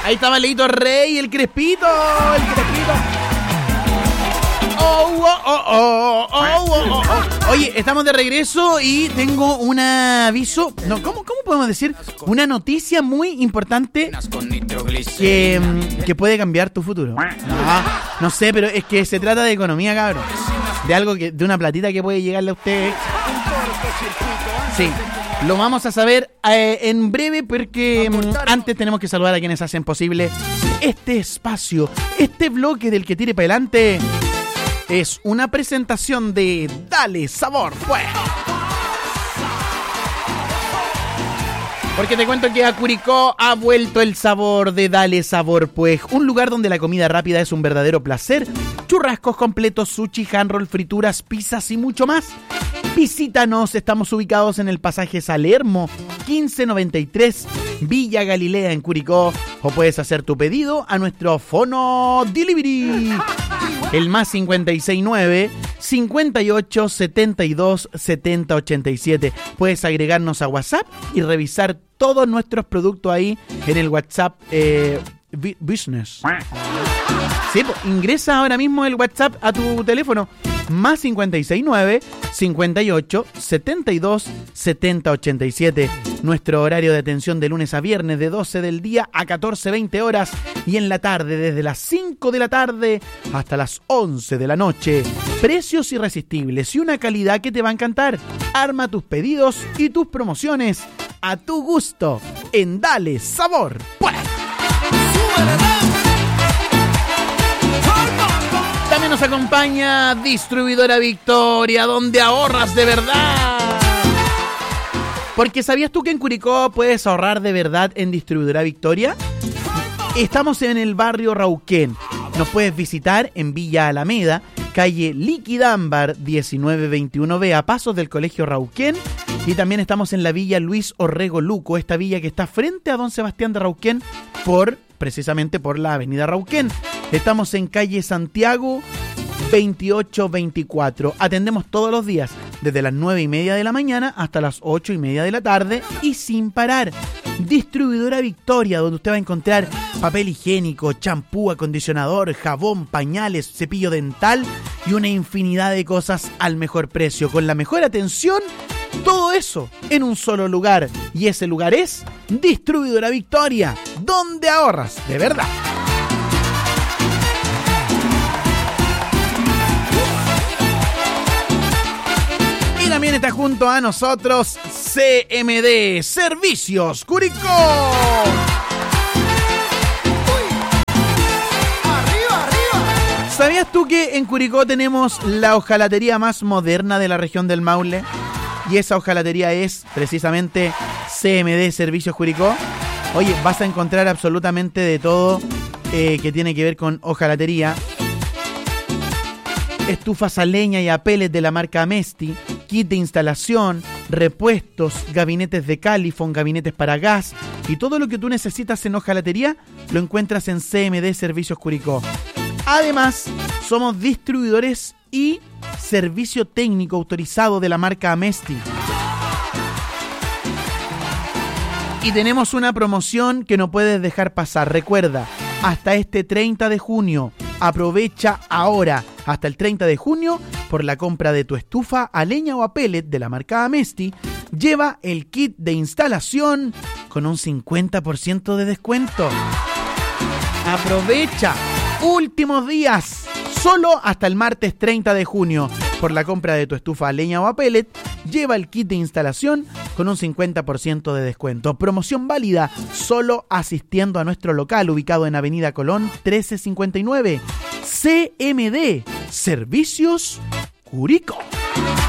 Ahí estaba Leito Rey, el Crespito. Oye, estamos de regreso y tengo un aviso. No, ¿cómo podemos decir? Una noticia muy importante que puede cambiar tu futuro. No sé, pero es que se trata de economía, cabrón. De algo de una platita que puede llegarle a usted. Sí. Lo vamos a saber en breve porque antes tenemos que saludar a quienes hacen posible este espacio, este bloque del que tire para adelante. Es una presentación de Dale Sabor, pues. Porque te cuento que a Curicó ha vuelto el sabor de Dale Sabor, pues. Un lugar donde la comida rápida es un verdadero placer. Churrascos completos, sushi, handroll, frituras, pizzas y mucho más. Visítanos, estamos ubicados en el pasaje Salermo, 1593, Villa Galilea en Curicó. O puedes hacer tu pedido a nuestro Fono Delivery. El más 569 58 72 70 87. Puedes agregarnos a WhatsApp y revisar todos nuestros productos ahí en el WhatsApp Business. Sí, pues, ingresa ahora mismo el WhatsApp a tu teléfono. Más 569 58 72 70 87. Nuestro horario de atención de lunes a viernes de 12 del día a 14:20 horas y en la tarde desde las 5 de la tarde hasta las 11 de la noche. Precios irresistibles y una calidad que te va a encantar. Arma tus pedidos y tus promociones a tu gusto en Dale Sabor. ¡Pues! También nos acompaña Distribuidora Victoria, donde ahorras de verdad. Porque ¿sabías tú que en Curicó puedes ahorrar de verdad en Distribuidora Victoria? Estamos en el barrio Rauquén. Nos puedes visitar en Villa Alameda, calle Liquidámbar 1921B, a pasos del Colegio Rauquén. Y también estamos en la Villa Luis Orrego Luco, esta villa que está frente a Don Sebastián de Rauquén, precisamente por la avenida Rauquén. Estamos en calle Santiago 2824. Atendemos todos los días, desde las 9:30 de la mañana hasta las 8:30 de la tarde y sin parar. Distribuidora Victoria, donde usted va a encontrar papel higiénico, champú, acondicionador, jabón, pañales, cepillo dental y una infinidad de cosas al mejor precio, con la mejor atención. Todo eso en un solo lugar. Y ese lugar es Distribuidora Victoria, donde ahorras de verdad. Y también está junto a nosotros CMD Servicios Curicó. ¿Sabías tú que en Curicó tenemos la hojalatería más moderna de la región del Maule? Y esa hojalatería es precisamente CMD Servicios Curicó. Oye, vas a encontrar absolutamente de todo que tiene que ver con hojalatería. Estufas a leña y a pellets de la marca Amesti, kit de instalación, repuestos, gabinetes de Califon, gabinetes para gas y todo lo que tú necesitas en hojalatería lo encuentras en CMD Servicios Curicó. Además, somos distribuidores y servicio técnico autorizado de la marca Amesti. Y tenemos una promoción que no puedes dejar pasar. Recuerda, hasta este 30 de junio. Aprovecha ahora, hasta el 30 de junio, por la compra de tu estufa a leña o a pellet de la marca Amesti. Lleva el kit de instalación con un 50% de descuento. Aprovecha. Últimos días. Solo hasta el martes 30 de junio. Por la compra de tu estufa a leña o a pellet, lleva el kit de instalación con un 50% de descuento. Promoción válida solo asistiendo a nuestro local ubicado en Avenida Colón 1359. CMD Servicios Curicó.